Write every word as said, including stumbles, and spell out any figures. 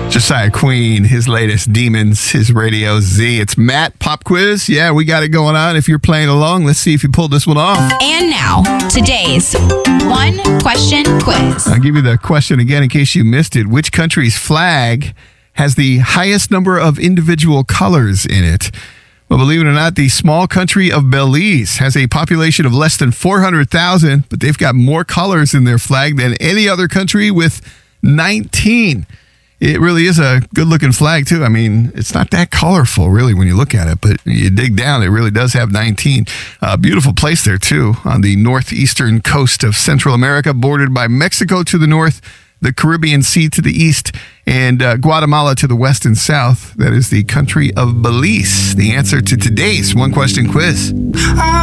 Josiah Queen, his latest Demons, his Radio Z. It's Matt, Pop Quiz. Yeah, we got it going on. If you're playing along, let's see if you pulled this one off. And now, today's one question quiz. I'll give you the question again in case you missed it. Which country's flag has the highest number of individual colors in it? Well, believe it or not, the small country of Belize has a population of less than four hundred thousand, but they've got more colors in their flag than any other country with nineteen. It really is a good-looking flag, too. I mean, it's not that colorful, really, when you look at it, but you dig down, it really does have nineteen. Uh, beautiful place there, too, on the northeastern coast of Central America, bordered by Mexico to the north, the Caribbean Sea to the east, and uh, Guatemala to the west and south. That is the country of Belize. The answer to today's one-question quiz.